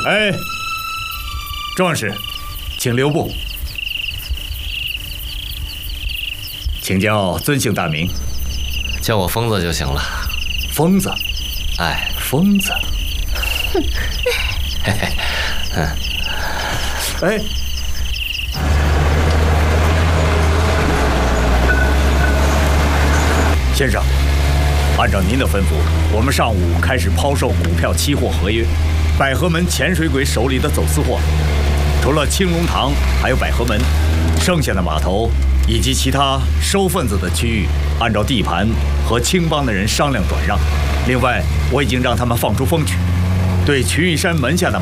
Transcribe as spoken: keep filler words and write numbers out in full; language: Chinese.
哎，壮士，请留步。请教尊姓大名？ 叫我疯子就行了。 疯子？ 哎， 疯子。 嘿嘿，嗯， 哎。先生，按照您的吩咐，我们上午开始抛售股票期货合约。百合门潜水鬼手里的走私货，除了青龙堂，还有百合门，剩下的码头以及其他收份子的区域，按照地盘和青帮的人商量转让。另外，我已经让他们放出风去，对群玉山门下的